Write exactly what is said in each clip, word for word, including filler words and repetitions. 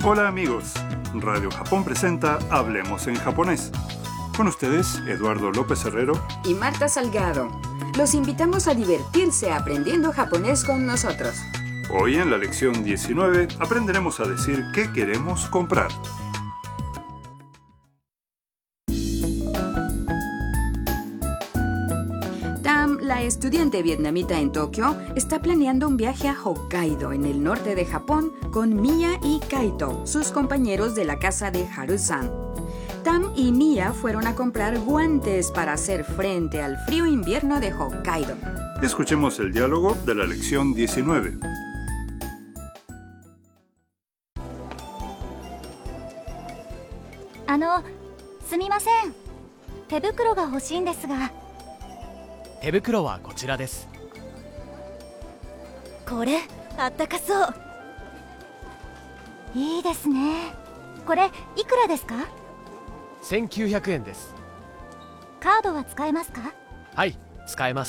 Hola amigos, Radio Japón presenta Hablemos en japonés. Con ustedes, Eduardo López Herrero y Marta Salgado. Los invitamos a divertirse aprendiendo japonés con nosotros. Hoy en la lección diecinueve aprenderemos a decir qué queremos comprar. Tam, la estudiante vietnamita en Tokio, está planeando un viaje a Hokkaido, en el norte de Japón, con Mia y Kaito, sus compañeros de la casa de Haru-san. Tam y Mia fueron a comprar guantes para hacer frente al frío invierno de Hokkaido. Escuchemos el diálogo de la lección diecinueve. あの、すみません。手袋が欲しいんですが。 手袋はこちらです。 これ、あったかそう。いいですね。これ、いくらですか？ せんきゅうひゃくえんです。 カードは使えますか？ はい、使えます。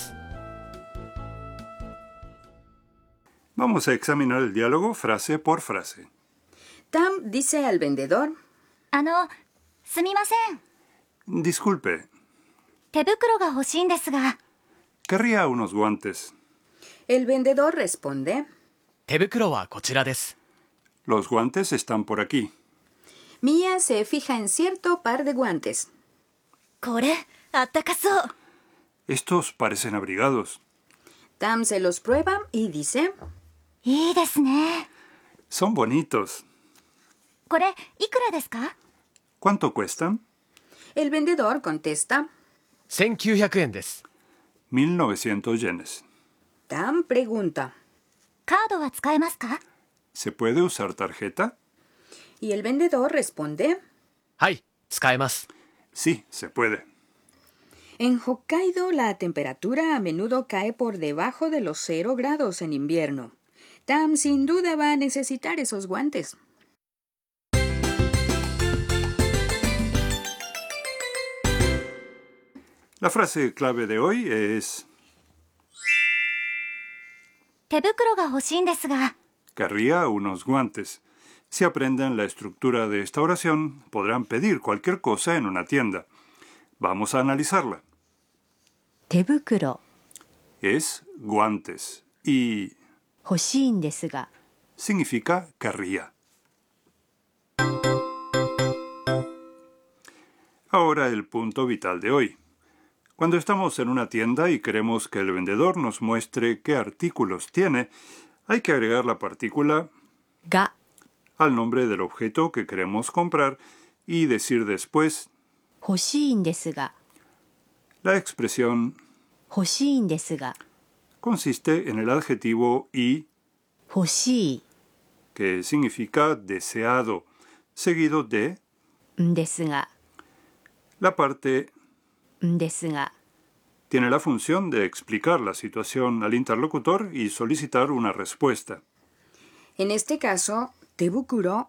Vamos a examinar el diálogo frase por frase. Tam dice al vendedor: あの、すみません。 Disculpe, 手袋が欲しいんですが。 querría unos guantes. El vendedor responde: 手袋はこちらです。 Los guantes están por aquí. Mia se fija en cierto par de guantes. これ、あったかそう。 Estos parecen abrigados. Tam se los prueba y dice: いいですね。 Son bonitos. これ、いくらですか？ ¿Cuánto cuestan? El vendedor contesta: せんきゅうひゃくえんです。 mil novecientos yenes. Tam pregunta: カードは使えますか？ ¿Se puede usar tarjeta? Y el vendedor responde: はい、使えます。 Sí, se puede. En Hokkaido la temperatura a menudo cae por debajo de los cero grados en invierno. Tam sin duda va a necesitar esos guantes. La frase clave de hoy es: 手袋が欲しいんですが。 querría unos guantes. Si aprenden la estructura de esta oración, podrán pedir cualquier cosa en una tienda. Vamos a analizarla. 手袋 Es guantes y 欲しいんですが significa querría. Ahora el punto vital de hoy. Cuando estamos en una tienda y queremos que el vendedor nos muestre qué artículos tiene, hay que agregar la partícula が al nombre del objeto que queremos comprar y decir después 欲しいんですが la expresión 欲しいんですが consiste en el adjetivo y 欲しい que significa deseado, seguido de んですが la parte んですが tiene la función de explicar la situación al interlocutor y solicitar una respuesta. En este caso, tebukuro